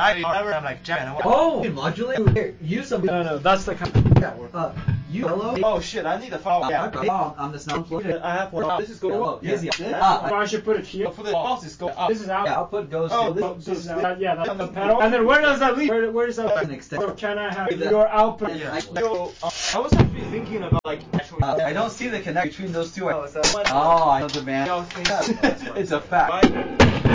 whatever. I'm like, Jen. Oh, modulate. Here, use some. No, that's the kind of. You hello. Oh shit! I need to follow. Yeah. On the snow floor. I have one. This is going up. Easy. I should put it here. For the boss is going up. This is out. Yeah, output goes This is out. Yeah, that's the pedal. And then where does that leave? Where does that? So can I have your output? Yeah. I was actually thinking about like actually. I don't see the connection between those two. Oh, I know the man. It's a fact.